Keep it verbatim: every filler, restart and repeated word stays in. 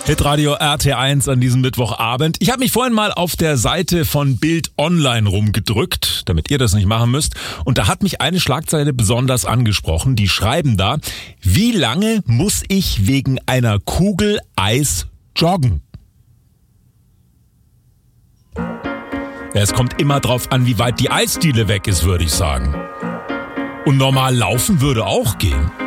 Hitradio R T eins an diesem Mittwochabend. Ich habe mich vorhin mal auf der Seite von Bild Online rumgedrückt, damit ihr das nicht machen müsst. Und da hat mich eine Schlagzeile besonders angesprochen. Die schreiben da: Wie lange muss ich wegen einer Kugel Eis joggen? Ja, es kommt immer drauf an, wie weit die Eisdiele weg ist, würde ich sagen. Und normal laufen würde auch gehen.